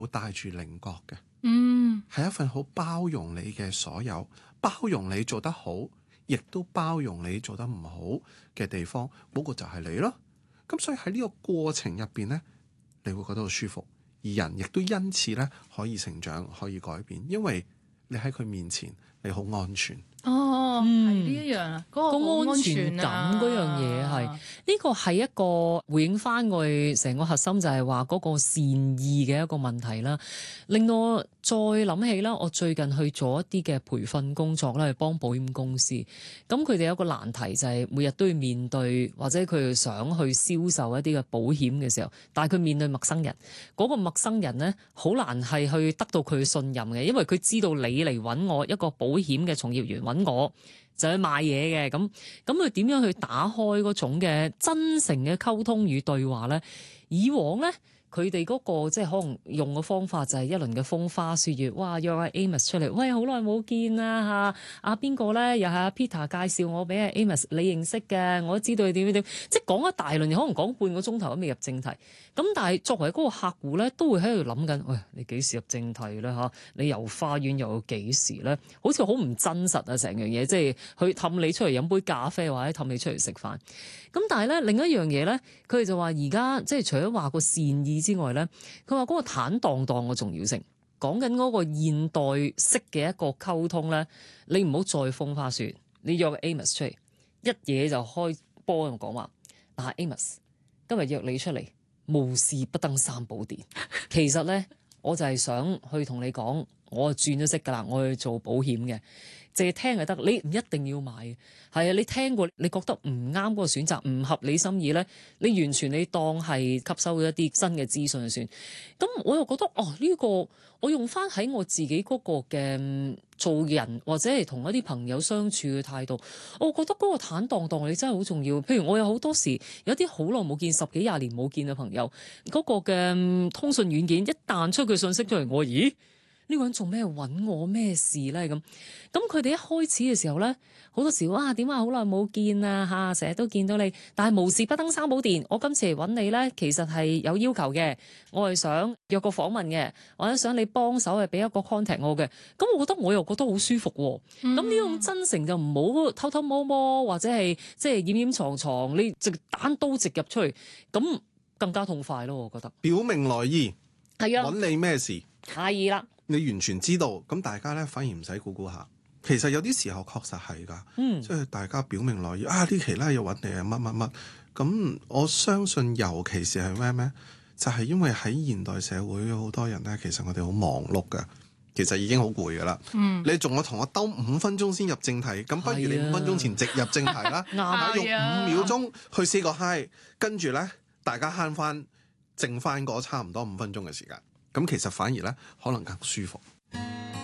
會帶住稜角嘅，係一份好包容你嘅所有，包容你做得好，亦都包容你做得唔好嘅地方，嗰個就係你咯。咁所以喺呢個過程入邊呢，你會覺得好舒服，而人亦都因此呢可以成長，可以改變，因為你喺佢面前，你好安全。 係呢一樣啊，嗰個安全感嗰樣嘢係呢個係一個回應翻我哋成個核心，就係話嗰個善意嘅一個問題啦。令我再諗起啦，我最近去做一啲嘅培訓工作啦，去幫保險公司。咁佢哋有個難題就係每日都要面對，或者佢想去銷售一啲嘅保險嘅時候，但係佢面對陌生人，嗰個陌生人呢，好難係去得到佢信任嘅，因為佢知道你嚟揾我一個保險嘅從業員揾我就去賣嘢嘅。咁佢點樣去打開嗰種嘅真誠嘅溝通與對話呢？以往呢，佢哋嗰個即係可能用嘅方法就係一輪嘅風花雪月，哇！約阿 Amos 出嚟，喂，好耐冇見啦嚇！阿邊個咧？又係阿 Peter 介紹我俾阿 Amos 你認識嘅，我都知道佢點，即係講一大輪，可能講半個鐘頭都未入正題。咁但係作為嗰個客戶咧，都會喺度諗緊，喂，你幾時入正題咧嚇？你遊花園又有幾時咧？好似好唔真實啊！成樣嘢即係去氹你出嚟飲杯咖啡，或者氹你出嚟食飯。咁但係咧，另一樣嘢咧，佢哋就話而家即係除咗話個善意之外咧，佢話嗰個坦蕩蕩嘅重要性，講緊嗰個現代式嘅一個溝通咧，你唔好再風花雪，你約個 Amos 出嚟，一嘢就開波咁講話，嗱 Amos 今日約你出嚟，無事不登三寶殿。其實咧，我就係想去同你講，我轉咗職㗎啦，我去做保險嘅。淨係聽就得，你唔一定要買嘅。係啊，你聽過，你覺得唔啱嗰個選擇，唔合你心意咧，你完全你當係吸收咗一啲新嘅資訊就算。咁我又覺得呢個我用翻喺我自己嗰個嘅做人或者係同一啲朋友相處嘅態度，我覺得嗰個坦蕩蕩你真係好重要。譬如我有好多時有啲好耐冇見，10幾20年冇見嘅朋友，嗰個嘅通訊軟件一彈出佢信息出嚟，我咦？呢個人做咩揾我咩事咧？咁佢哋一開始嘅時候咧，好多時點啊，好耐冇見啊嚇，成日都見到你，但係無事不登三寶殿。我今次嚟揾你咧，其實係有要求嘅，我係想約個訪問嘅，或者想你幫手係俾一個 contact 我嘅。咁我又覺得好舒服喎。咁呢種真誠就唔好偷偷摸摸，或者係即係掩掩藏藏，你直單刀直入出去，咁更加痛快咯。我覺得表明來意， 係啊， 揾你咩事？ 係啦。 你完全知道，咁大家咧反而唔使估下。其實有啲時候確實係㗎，即係大家表明來意呢期咧要揾你啊乜乜乜。咁我相信尤其是係咩？就係因為喺現代社會好多人咧，其實我哋好忙碌㗎，其實已經好攰㗎啦。你仲要同我兜5分鐘先入正題，咁不如你5分鐘前直入正題啦，用5秒鐘去say個 hi，跟住咧大家慳翻剩翻嗰差唔多5分鐘嘅時間。咁其實反而咧可能更舒服。